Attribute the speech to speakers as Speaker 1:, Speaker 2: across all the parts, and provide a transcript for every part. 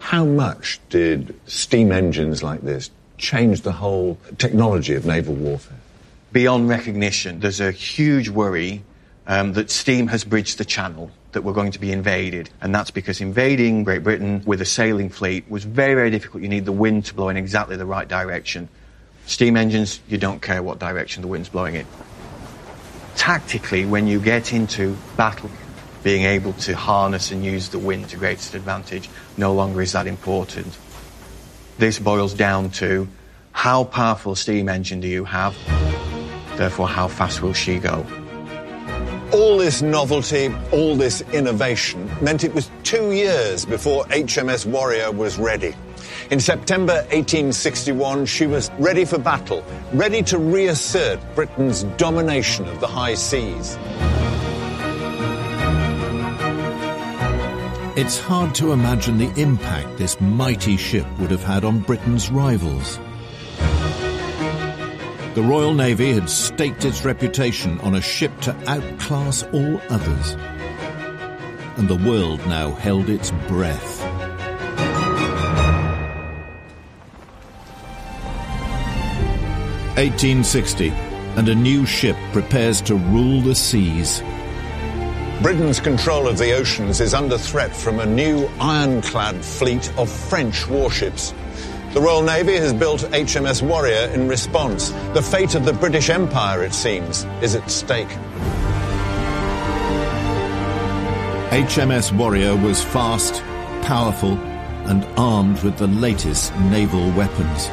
Speaker 1: How much did steam engines like this change the whole technology of naval warfare?
Speaker 2: Beyond recognition, there's a huge worry that steam has bridged the channel, that we're going to be invaded. And that's because invading Great Britain with a sailing fleet was very, very difficult. You need the wind to blow in exactly the right direction. Steam engines, you don't care what direction the wind's blowing in. Tactically, when you get into battle, being able to harness and use the wind to greatest advantage no longer is that important. This boils down to how powerful a steam engine do you have, therefore how fast will she go.
Speaker 1: All this novelty, all this innovation meant it was 2 years before HMS Warrior was ready. In September 1861, she was ready for battle, ready to reassert Britain's domination of the high seas.
Speaker 3: It's hard to imagine the impact this mighty ship would have had on Britain's rivals. The Royal Navy had staked its reputation on a ship to outclass all others. And the world now held its breath. (1860), and a new ship prepares to rule the seas.
Speaker 1: Britain's control of the oceans is under threat from a new ironclad fleet of French warships. The Royal Navy has built HMS Warrior in response. The fate of the British Empire, it seems, is at stake.
Speaker 3: HMS Warrior was fast, powerful, and armed with the latest naval weapons.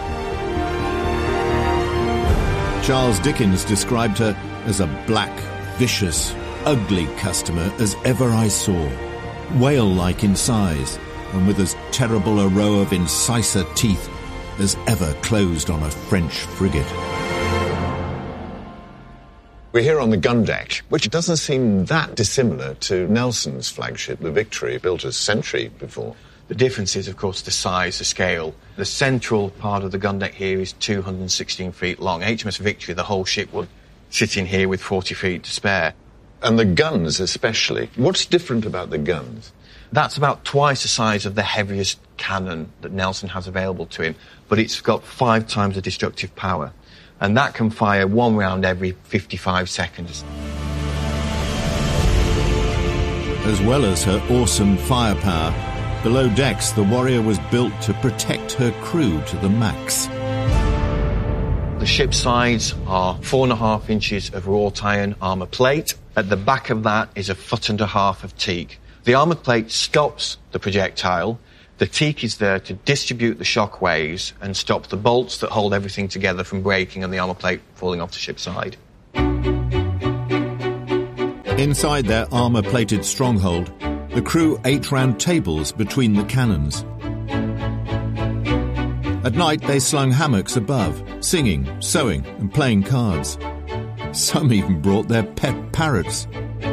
Speaker 3: Charles Dickens described her as a black, vicious, ugly customer as ever I saw, whale-like in size, and with as terrible a row of incisor teeth as ever closed on a French frigate.
Speaker 1: We're here on the gun deck, which doesn't seem that dissimilar to Nelson's flagship, the Victory, built a century before.
Speaker 2: The difference is, of course, the size, the scale. The central part of the gun deck here is 216 feet long. HMS Victory, the whole ship, would sit in here with 40 feet to spare.
Speaker 1: And the guns especially. What's different about the guns?
Speaker 2: That's about twice the size of the heaviest cannon that Nelson has available to him, but it's got 5 times the destructive power. And that can fire 1 round every 55 seconds.
Speaker 3: As well as her awesome firepower, below decks the Warrior was built to protect her crew to the max.
Speaker 2: The ship's sides are 4.5 inches of wrought iron armour plate. At the back of that is 1.5 feet of teak. The armour plate stops the projectile. The teak is there to distribute the shock waves and stop the bolts that hold everything together from breaking and the armour plate falling off the ship's side.
Speaker 3: Inside their armour-plated stronghold, the crew ate round tables between the cannons. At night, they slung hammocks above, singing, sewing, and playing cards. Some even brought their pet parrots.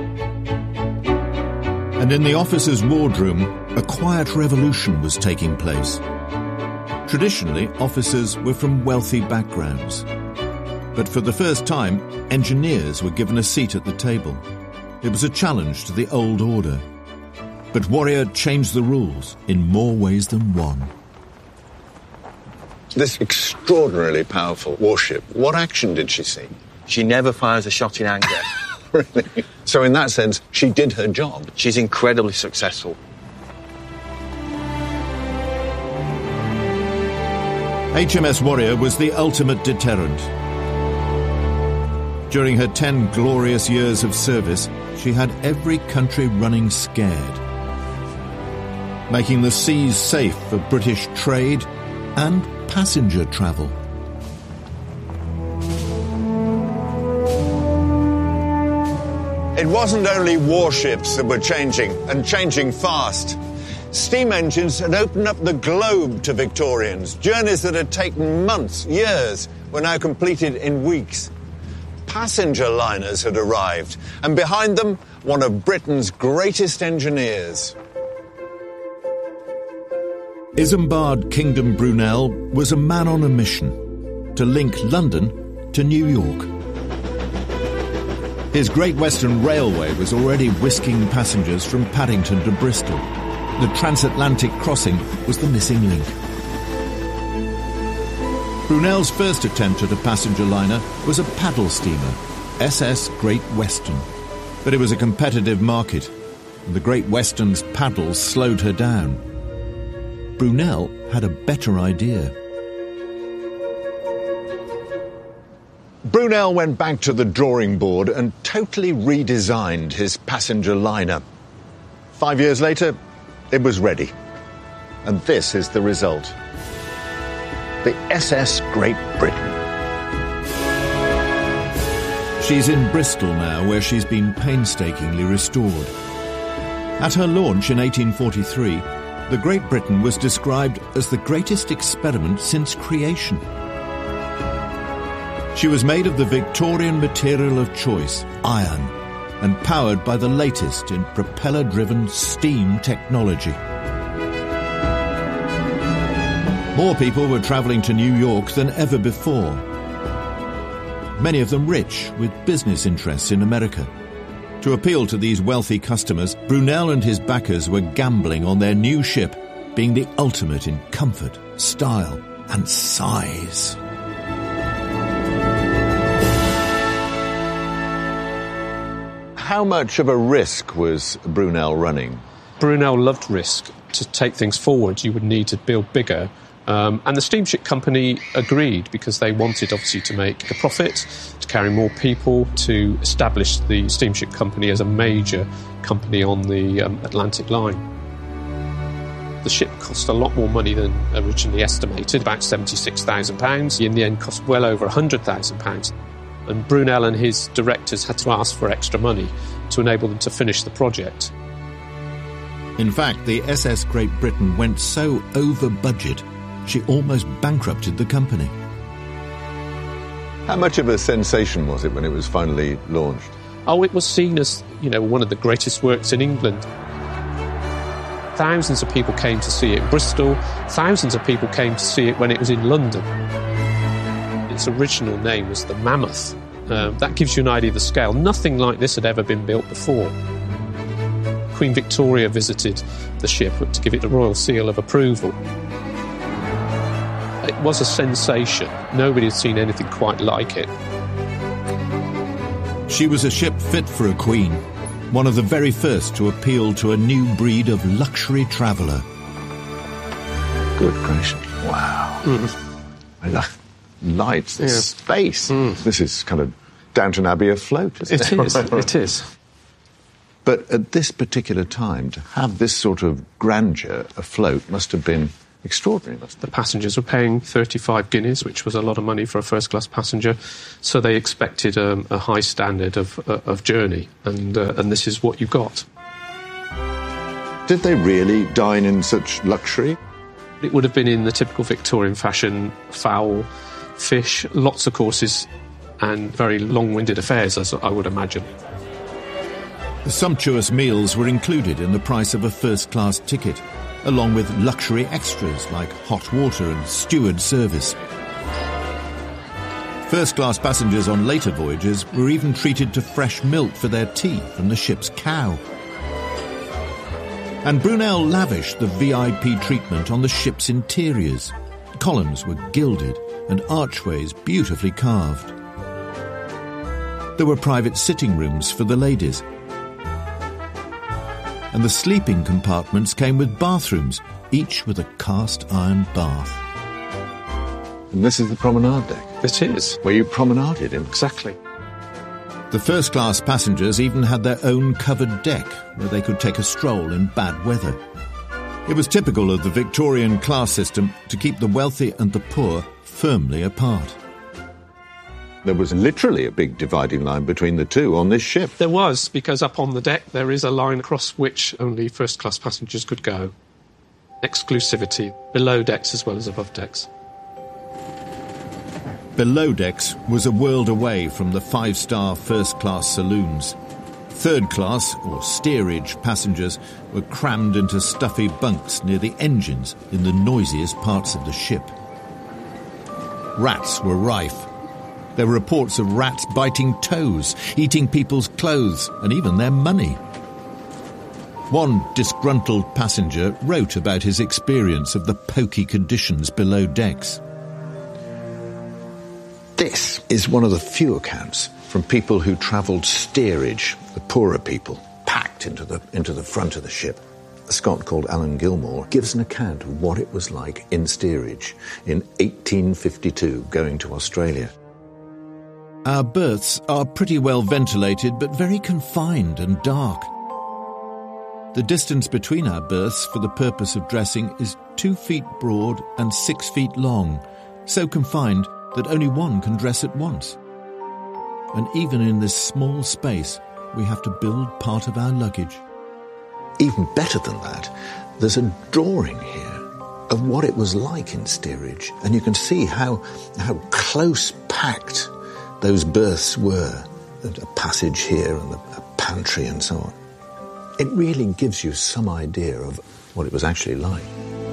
Speaker 3: And in the officers' wardroom, a quiet revolution was taking place. Traditionally, officers were from wealthy backgrounds. But for the first time, engineers were given a seat at the table. It was a challenge to the old order. But Warrior changed the rules in more ways than one.
Speaker 1: This extraordinarily powerful warship, what action did she see?
Speaker 2: She never fires a shot in anger.
Speaker 1: Really? So in that sense, she did her job.
Speaker 2: She's incredibly successful.
Speaker 3: HMS Warrior was the ultimate deterrent. During her 10 glorious years of service, she had every country running scared, making the seas safe for British trade and passenger travel.
Speaker 1: It wasn't only warships that were changing, and changing fast. Steam engines had opened up the globe to Victorians. Journeys that had taken months, years, were now completed in weeks. Passenger liners had arrived, and behind them, one of Britain's greatest engineers.
Speaker 3: Isambard Kingdom Brunel was a man on a mission to link London to New York. His Great Western Railway was already whisking passengers from Paddington to Bristol. The transatlantic crossing was the missing link. Brunel's first attempt at a passenger liner was a paddle steamer, SS Great Western. But it was a competitive market, and the Great Western's paddles slowed her down. Brunel had a better idea.
Speaker 1: Brunel went back to the drawing board and totally redesigned his passenger liner. 5 years later, it was ready. And this is the result. The SS Great Britain.
Speaker 3: She's in Bristol now, where she's been painstakingly restored. At her launch in 1843, the Great Britain was described as the greatest experiment since creation. She was made of the Victorian material of choice, iron, and powered by the latest in propeller-driven steam technology. More people were travelling to New York than ever before. Many of them rich, with business interests in America. To appeal to these wealthy customers, Brunel and his backers were gambling on their new ship being the ultimate in comfort, style, and size.
Speaker 1: How much of a risk was Brunel running?
Speaker 4: Brunel loved risk. To take things forward, you would need to build bigger. And the steamship company agreed because they wanted, obviously, to make a profit, to carry more people, to establish the steamship company as a major company on the Atlantic line. The ship cost a lot more money than originally estimated, about £76,000. In the end, cost well over £100,000. And Brunel and his directors had to ask for extra money to enable them to finish the project.
Speaker 3: In fact, the SS Great Britain went so over budget, she almost bankrupted the company.
Speaker 1: How much of a sensation was it when it was finally launched?
Speaker 4: Oh, it was seen as, one of the greatest works in England. Thousands of people came to see it in Bristol. Thousands of people came to see it when it was in London. Its original name was the Mammoth. That gives you an idea of the scale. Nothing like this had ever been built before. Queen Victoria visited the ship to give it the royal seal of approval. It was a sensation. Nobody had seen anything quite like it.
Speaker 3: She was a ship fit for a queen, one of the very first to appeal to a new breed of luxury traveller.
Speaker 1: Good gracious. Wow. I love lights, the space. This is kind of Downton Abbey afloat, isn't it?
Speaker 4: It is, it is.
Speaker 1: But at this particular time, to have this sort of grandeur afloat must have been extraordinary.
Speaker 4: The passengers were paying 35 guineas, which was a lot of money for a first-class passenger, so they expected a high standard of journey, and this is what you got.
Speaker 1: Did they really dine in such luxury?
Speaker 4: It would have been in the typical Victorian fashion: fowl, fish, lots of courses, and very long-winded affairs, as I would imagine.
Speaker 3: The sumptuous meals were included in the price of a first-class ticket, along with luxury extras like hot water and steward service. First-class passengers on later voyages were even treated to fresh milk for their tea from the ship's cow. And Brunel lavished the VIP treatment on the ship's interiors. Columns were gilded and archways beautifully carved. There were private sitting rooms for the ladies, and the sleeping compartments came with bathrooms, each with a cast-iron bath.
Speaker 1: And this is the promenade deck?
Speaker 4: It is.
Speaker 1: Where you promenaded in?
Speaker 4: Exactly.
Speaker 3: The first-class passengers even had their own covered deck, where they could take a stroll in bad weather. It was typical of the Victorian class system to keep the wealthy and the poor firmly apart.
Speaker 1: There was literally a big dividing line between the two on this ship.
Speaker 4: There was, because up on the deck there is a line across which only first-class passengers could go. Exclusivity, below decks as well as above decks.
Speaker 3: Below decks was a world away from the five-star first-class saloons. Third-class, or steerage, passengers were crammed into stuffy bunks near the engines in the noisiest parts of the ship. Rats were rife. There were reports of rats biting toes, eating people's clothes, and even their money. One disgruntled passenger wrote about his experience of the poky conditions below decks.
Speaker 1: This is one of the few accounts from people who travelled steerage, the poorer people, packed into the front of the ship. A Scot called Alan Gilmore gives an account of what it was like in steerage in 1852 going to Australia.
Speaker 3: Our berths are pretty well ventilated but very confined and dark. The distance between our berths for the purpose of dressing is 2 feet broad and 6 feet long, so confined that only one can dress at once. And even in this small space, we have to build part of our luggage.
Speaker 1: Even better than that, there's a drawing here of what it was like in steerage, and you can see how close packed those berths were. A passage here and a pantry and so on. It really gives you some idea of what it was actually like.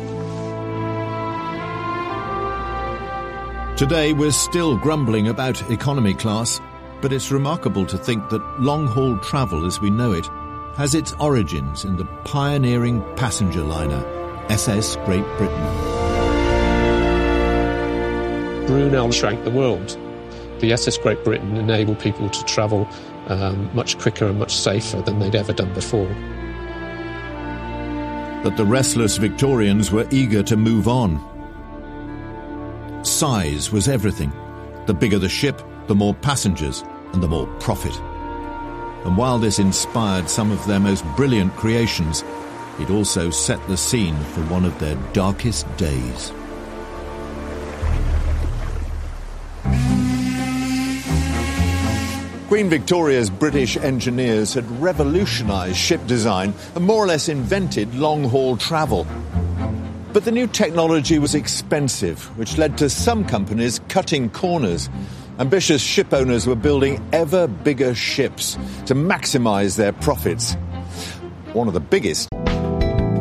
Speaker 3: Today we're still grumbling about economy class, but it's remarkable to think that long-haul travel as we know it has its origins in the pioneering passenger liner, SS Great Britain.
Speaker 4: Brunel shrank the world. The SS Great Britain enabled people to travel much quicker and much safer than they'd ever done before.
Speaker 3: But the restless Victorians were eager to move on. Size was everything. The bigger the ship, the more passengers and the more profit. And while this inspired some of their most brilliant creations, it also set the scene for one of their darkest days.
Speaker 1: Queen Victoria's British engineers had revolutionised ship design and more or less invented long-haul travel. But the new technology was expensive, which led to some companies cutting corners. Ambitious ship owners were building ever bigger ships to maximise their profits. One of the biggest